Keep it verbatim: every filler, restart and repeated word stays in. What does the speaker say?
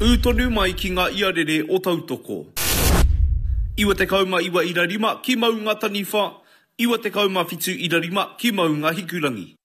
Utonu mai ki ngā iarere o tautoko. Iwa te kauma iwa ira rima ki mau ngā taniwha. Iwa te kauma fitu ira rima ki mau ngā hikurangi.